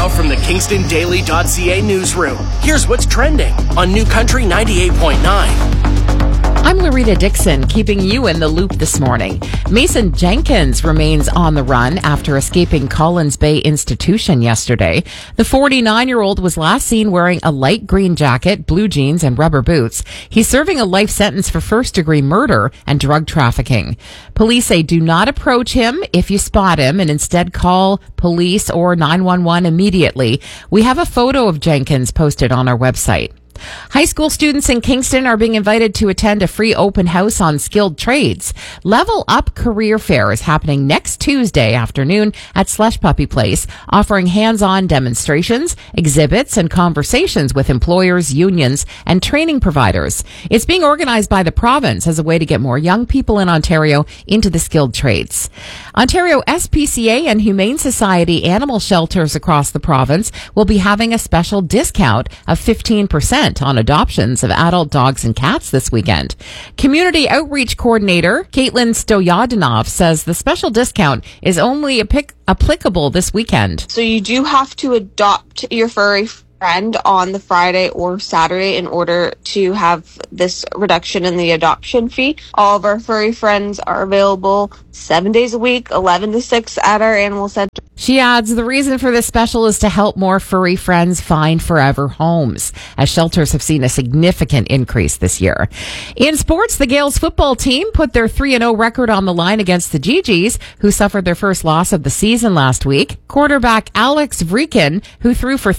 Now from the KingstonDaily.ca newsroom, here's what's trending on New Country 98.9. I'm Larita Dixon, keeping you in the loop this morning. Mason Jenkins remains on the run after escaping Collins Bay Institution yesterday. The 49-year-old was last seen wearing a light green jacket, blue jeans, and rubber boots. He's serving a life sentence for first-degree murder and drug trafficking. Police say do not approach him if you spot him and instead call police or 911 immediately. We have a photo of Jenkins posted on our website. High school students in Kingston are being invited to attend a free open house on skilled trades. Level Up Career Fair is happening next Tuesday afternoon at Slush Puppy Place, offering hands-on demonstrations, exhibits, and conversations with employers, unions, and training providers. It's being organized by the province as a way to get more young people in Ontario into the skilled trades. Ontario SPCA and Humane Society animal shelters across the province will be having a special discount of 15% on adoptions of adult dogs and cats this weekend. Community Outreach Coordinator Caitlin Stoyanov says the special discount is only applicable this weekend. So you do have to adopt your furry friend on the Friday or Saturday in order to have this reduction in the adoption fee. All of our furry friends are available 7 days a week, 11 to 6 at our animal center. She adds the reason for this special is to help more furry friends find forever homes, as shelters have seen a significant increase this year. In sports, the Gales football team put their 3-0 record on the line against the Gee-Gees, who suffered their first loss of the season last week. Quarterback Alex Vreekin, who threw for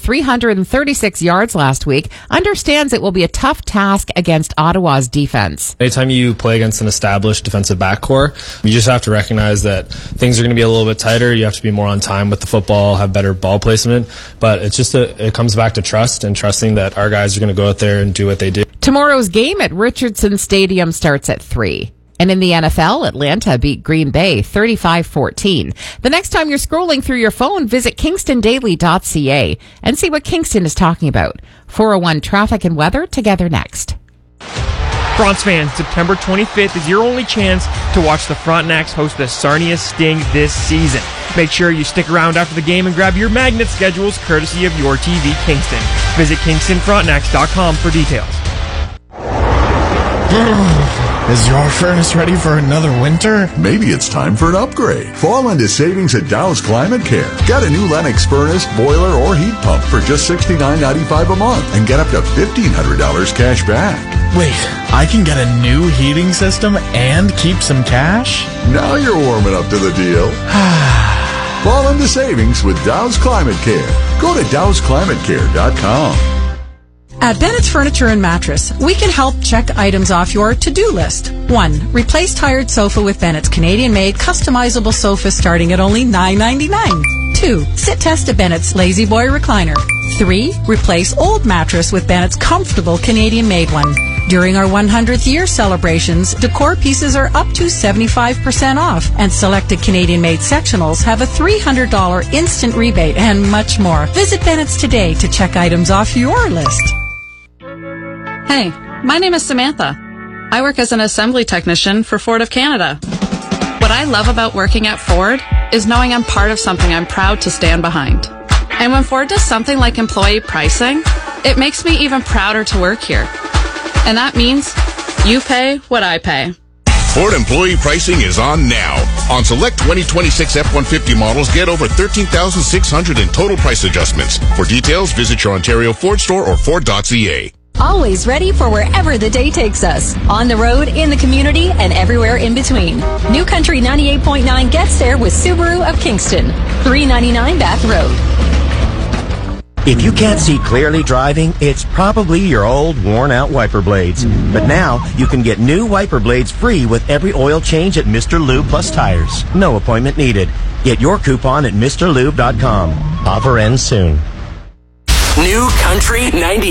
336 yards last week, understands it will be a tough task against Ottawa's defense. Anytime you play against an established defensive backcourt, you just have to recognize that things are going to be a little bit tighter. You have to be more on time with the football, have better ball placement, but it's just it comes back to trust and trusting that our guys are going to go out there and do what they do. Tomorrow's game at Richardson Stadium starts at 3. And in the NFL, Atlanta beat Green Bay 35-14. The next time you're scrolling through your phone, visit KingstonDaily.ca and see what Kingston is talking about. 401 traffic and weather together next. Bronx fans, September 25th is your only chance to watch the Frontenacs host the Sarnia Sting this season. Make sure you stick around after the game and grab your magnet schedules courtesy of Your TV Kingston. Visit KingstonFrontenacs.com for details. Is your furnace ready for another winter? Maybe it's time for an upgrade. Fall into savings at Dow's Climate Care. Get a new Lennox furnace, boiler, or heat pump for just $69.95 a month and get up to $1,500 cash back. Wait, I can get a new heating system and keep some cash? Now you're warming up to the deal. Fall into savings with Dow's Climate Care. Go to dowsclimatecare.com. At Bennett's Furniture and Mattress, we can help check items off your to-do list. 1. Replace tired sofa with Bennett's Canadian-made customizable sofa starting at only $9.99. 2. Sit test a Bennett's Lazy Boy recliner. 3. Replace old mattress with Bennett's comfortable Canadian-made one. During our 100th year celebrations, decor pieces are up to 75% off, and selected Canadian-made sectionals have a $300 instant rebate and much more. Visit Bennett's today to check items off your list. Hey, my name is Samantha. I work as an assembly technician for Ford of Canada. What I love about working at Ford is knowing I'm part of something I'm proud to stand behind. And when Ford does something like employee pricing, it makes me even prouder to work here. And that means you pay what I pay. Ford employee pricing is on now. On select 2026 F-150 models, get over $13,600 in total price adjustments. For details, visit your Ontario Ford store or Ford.ca. Always ready for wherever the day takes us. On the road, in the community, and everywhere in between. New Country 98.9 gets there with Subaru of Kingston. 399 Bath Road. If you can't see clearly driving, it's probably your old, worn-out wiper blades. But now, you can get new wiper blades free with every oil change at Mr. Lube Plus Tires. No appointment needed. Get your coupon at MrLube.com. Offer ends soon. New Country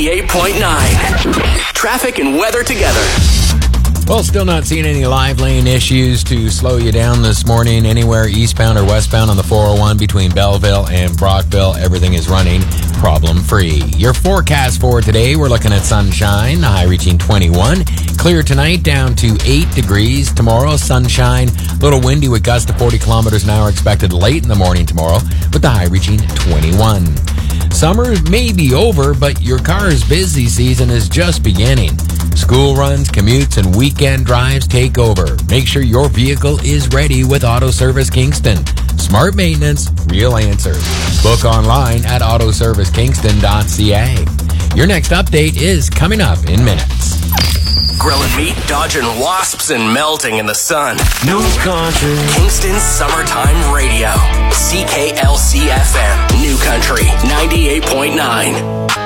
98.9. Traffic and weather together. Well, still not seeing any live lane issues to slow you down this morning anywhere eastbound or westbound on the 401 between Belleville and Brockville. Everything is running problem-free. Your forecast for today, we're looking at sunshine, the high reaching 21. Clear tonight down to 8 degrees. Tomorrow, sunshine, a little windy with gusts to 40 kilometers an hour expected late in the morning tomorrow with the high reaching 21. Summer may be over, but your car's busy season is just beginning. School runs, commutes, and weekend drives take over. Make sure your vehicle is ready with Auto Service Kingston. Smart maintenance, real answers. Book online at autoservicekingston.ca. Your next update is coming up in minutes. Grilling meat, dodging wasps, and melting in the sun. New Country. Kingston's Summertime Radio. CKLC FM. New Country 98.9.